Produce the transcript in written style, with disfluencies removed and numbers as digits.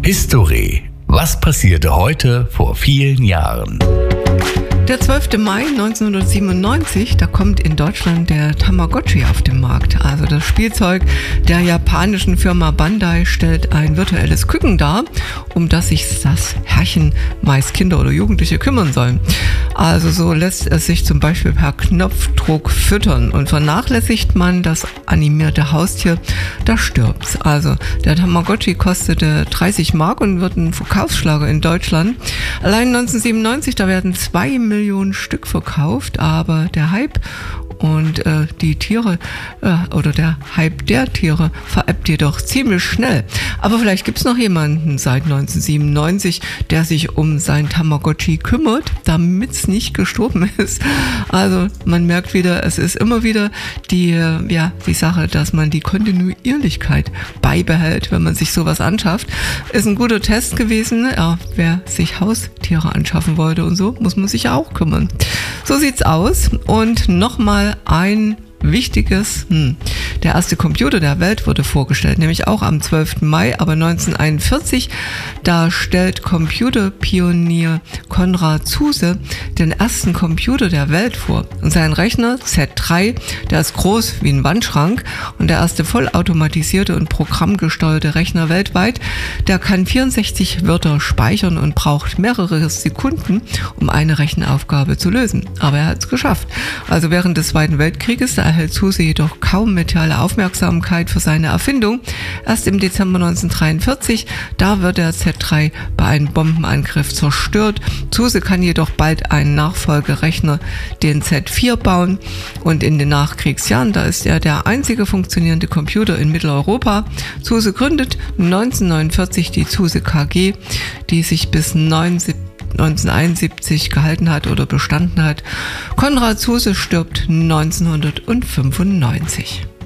History. Was passierte heute vor vielen Jahren? Der 12. Mai 1997, da kommt in Deutschland der Tamagotchi auf den Markt. Also das Spielzeug der japanischen Firma Bandai stellt ein virtuelles Küken dar, um das sich das Herrchen, meist Kinder oder Jugendliche, kümmern sollen. Also so lässt es sich zum Beispiel per Knopfdruck füttern, und vernachlässigt man das animierte Haustier, da stirbt's. Also der Tamagotchi kostete 30 Mark und wird ein Verkaufsschlager in Deutschland. Allein 1997, da werden 2 Millionen Stück verkauft, aber der Hype und die Tiere oder der Hype der Tiere verebbt jedoch ziemlich schnell. Aber vielleicht gibt es noch jemanden seit 1997, der sich um sein Tamagotchi kümmert, damit es nicht gestorben ist. Also man merkt wieder, es ist immer wieder die Sache, dass man die Kontinuierlichkeit beibehält, wenn man sich sowas anschafft. Ist ein guter Test gewesen. Wer sich Haustiere anschaffen wollte und so, muss man sich auch kümmern. So sieht's aus. Und nochmal ein wichtiges, der erste Computer der Welt wurde vorgestellt, nämlich auch am 12. Mai, aber 1941, da stellt Computerpionier Konrad Zuse den ersten Computer der Welt vor. Und sein Rechner Z3, der ist groß wie ein Wandschrank, und der erste vollautomatisierte und programmgesteuerte Rechner weltweit, der kann 64 Wörter speichern und braucht mehrere Sekunden, um eine Rechenaufgabe zu lösen. Aber er hat es geschafft. Also während des Zweiten Weltkrieges, da erhält Zuse jedoch kaum mediale Aufmerksamkeit für seine Erfindung. Erst im Dezember 1943, da wird der Z3 bei einem Bombenangriff zerstört. Zuse kann jedoch bald einen Nachfolgerechner, den Z4, bauen, und in den Nachkriegsjahren, da ist er der einzige funktionierende Computer in Mitteleuropa. Zuse gründet 1949 die Zuse KG, die sich bis 1971 gehalten hat oder bestanden hat. Konrad Zuse stirbt 1995.